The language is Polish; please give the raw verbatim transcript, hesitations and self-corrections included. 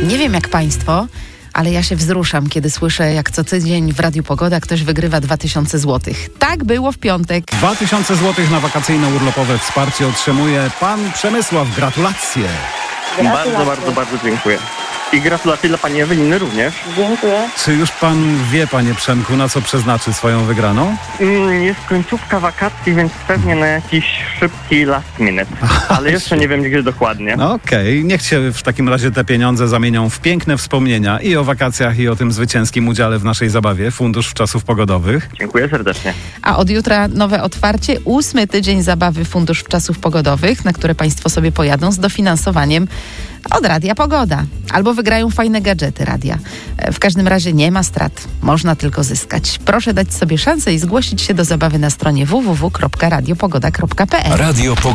Nie wiem jak państwo, ale ja się wzruszam, kiedy słyszę, jak co tydzień w Radiu Pogoda ktoś wygrywa dwa tysiące złotych. Tak było w piątek. dwa tysiące złotych na wakacyjno-urlopowe wsparcie otrzymuje pan Przemysław. Gratulacje. Gratulacje. Bardzo, bardzo, bardzo dziękuję. I gratulacje dla pani Eweliny również. Dziękuję. Czy już pan wie, panie Przemku, na co przeznaczy swoją wygraną? Mm, Jest końcówka wakacji, więc pewnie na jakiś szybki last minute. Ale jeszcze nie wiem gdzie dokładnie. No okej, okay. Niech się w takim razie te pieniądze zamienią w piękne wspomnienia i o wakacjach, i o tym zwycięskim udziale w naszej zabawie. Fundusz Czasów Pogodowych. Dziękuję serdecznie. A od jutra nowe otwarcie, ósmy tydzień zabawy Fundusz Czasów Pogodowych, na które państwo sobie pojadą z dofinansowaniem od Radia Pogoda. Albo wygrają fajne gadżety radia. W każdym razie nie ma strat. Można tylko zyskać. Proszę dać sobie szansę i zgłosić się do zabawy na stronie w w w kropka radiopogoda kropka p l. Radio